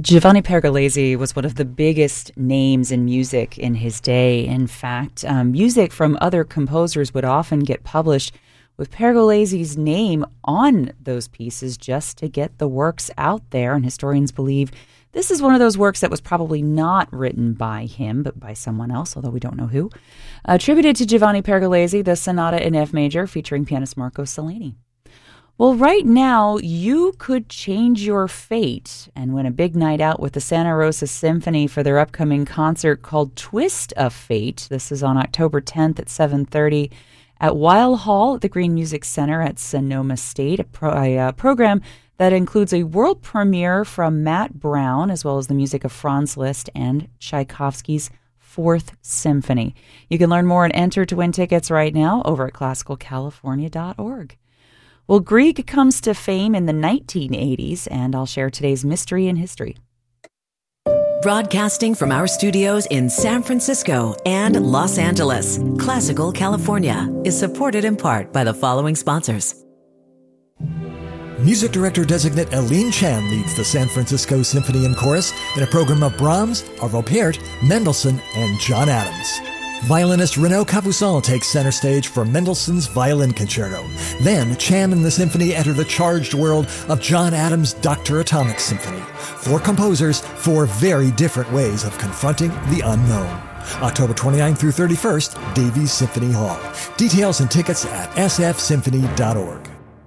Giovanni Pergolesi was one of the biggest names in music in his day. In fact, music from other composers would often get published with Pergolesi's name on those pieces just to get the works out there. And historians believe this is one of those works that was probably not written by him, but by someone else, although we don't know who. Attributed to Giovanni Pergolesi, the Sonata in F major featuring pianist Marco Cellini. Well, right now, you could change your fate and win a big night out with the Santa Rosa Symphony for their upcoming concert called Twist of Fate. This is on October 10th at 7:30 at Weil Hall at the Green Music Center at Sonoma State, a program that includes a world premiere from Matt Brown, as well as the music of Franz Liszt and Tchaikovsky's Fourth Symphony. You can learn more and enter to win tickets right now over at classicalcalifornia.org. Well, Grieg comes to fame in the 1980s, and I'll share today's mystery in history. Broadcasting from our studios in San Francisco and Los Angeles, Classical California is supported in part by the following sponsors. Music Director-designate Aline Chan leads the San Francisco Symphony and Chorus in a program of Brahms, Arvo Pärt, Mendelssohn, and John Adams. Violinist Renaud Capuçon takes center stage for Mendelssohn's Violin Concerto. Then, Chan and the symphony enter the charged world of John Adams' Dr. Atomic Symphony. 4 composers, 4 very different ways of confronting the unknown. October 29th through 31st, Davies Symphony Hall. Details and tickets at sfsymphony.org.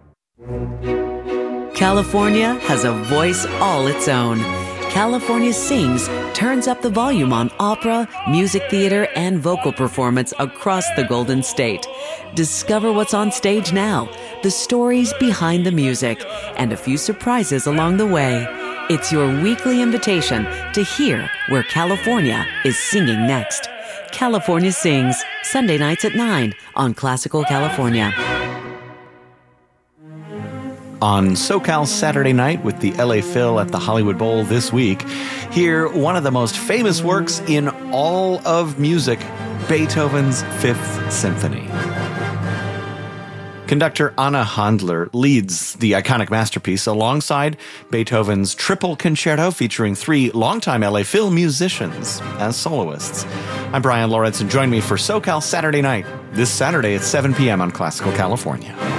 California has a voice all its own. California Sings turns up the volume on opera, music theater, and vocal performance across the Golden State. Discover what's on stage now, the stories behind the music, and a few surprises along the way. It's your weekly invitation to hear where California is singing next. California Sings, Sunday nights at 9 on Classical California. On SoCal Saturday Night with the LA Phil at the Hollywood Bowl this week, hear one of the most famous works in all of music, Beethoven's Fifth Symphony. Conductor Anna Handler leads the iconic masterpiece alongside Beethoven's Triple Concerto featuring 3 longtime LA Phil musicians as soloists. I'm Brian Lawrence, and join me for SoCal Saturday Night this Saturday at 7 p.m. on Classical California.